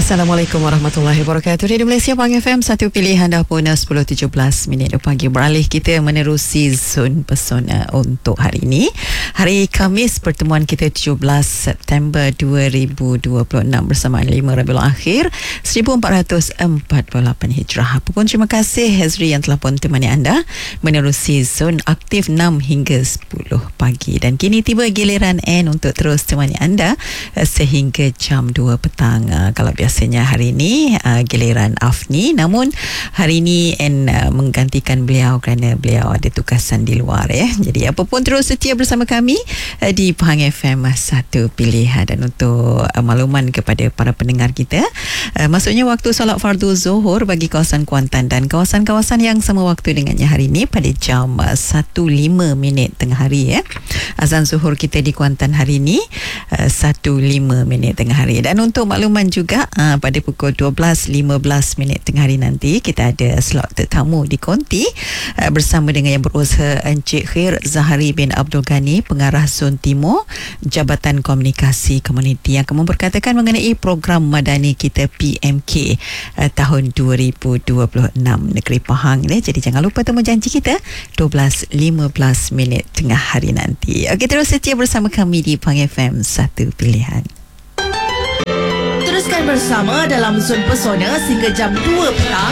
Assalamualaikum warahmatullahi wabarakatuh. Radio Malaysia Pang FM, satu pilihan dah pun 10.17 minit pagi. Beralih kita menerusi zon pesona untuk hari ini. Hari Khamis, pertemuan kita 17 September 2026 bersama 5 Rabiul Akhir 1448 Hijrah. Apa pun terima kasih Hazri yang telah pun temani anda menerusi zon aktif 6 hingga 10 pagi. Dan kini tiba giliran N untuk terus temani anda sehingga jam 2 petang. Kalau biasanya hari ini giliran Afni, namun hari ini N menggantikan beliau kerana beliau ada tugasan di luar ya. Jadi apapun terus setia bersama kami di Pahang FM, satu pilihan. Dan untuk makluman kepada para pendengar kita, maksudnya waktu solat fardu Zuhur bagi kawasan Kuantan dan kawasan-kawasan yang sama waktu dengannya hari ini pada jam 1.05 tengah hari ya. Azan Zuhur kita di Kuantan hari ini 1.05 tengah hari. Dan untuk makluman juga pada pukul 12.15 tengah hari nanti kita ada slot tetamu di Konti bersama dengan yang berusaha Encik Khair Zahari bin Abdul Ghani, Pengarah Zon Timur Jabatan Komunikasi Komuniti, yang akan memperkatakan mengenai program madani kita PMK tahun 2026 Negeri Pahang ni. Jadi jangan lupa temu janji kita 12.15 tengah hari nanti. Okey, terus setia bersama kami di Pahang FM, satu pilihan. Teruskan bersama dalam Zon Pesona sehingga jam 2 petang.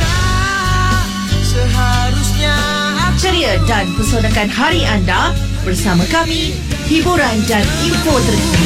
Ceria dan pesonakan hari anda bersama kami, hiburan dan info terkini.